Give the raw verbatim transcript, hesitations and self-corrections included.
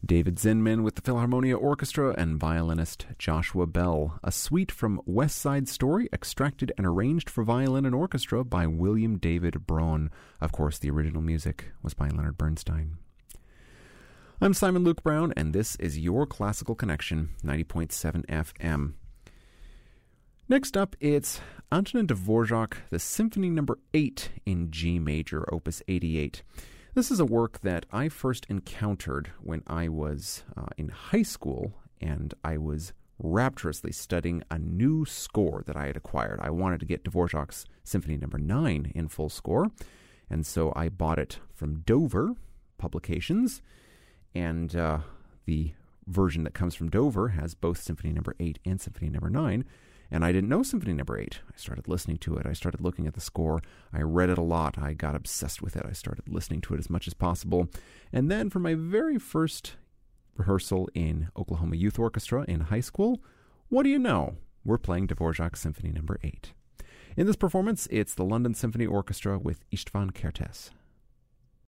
David Zinman with the Philharmonia Orchestra and violinist Joshua Bell, a suite from West Side Story extracted and arranged for violin and orchestra by William David Braun. Of course, the original music was by Leonard Bernstein. I'm Simon Luke Brown, and this is your Classical Connection, ninety point seven F M. Next up, it's Antonin Dvorak, the Symphony Number eight in G Major, Opus eighty-eight. This is a work that I first encountered when I was uh, in high school, and I was rapturously studying a new score that I had acquired. I wanted to get Dvorak's Symphony Number nine in full score, and so I bought it from Dover Publications, and uh, the version that comes from Dover has both Symphony Number eight and Symphony Number nine. And I didn't know Symphony Number eight. I started listening to it. I started looking at the score. I read it a lot. I got obsessed with it. I started listening to it as much as possible. And then for my very first rehearsal in Oklahoma Youth Orchestra in high school, what do you know? We're playing Dvorak's Symphony Number eight. In this performance, it's the London Symphony Orchestra with István Kertész.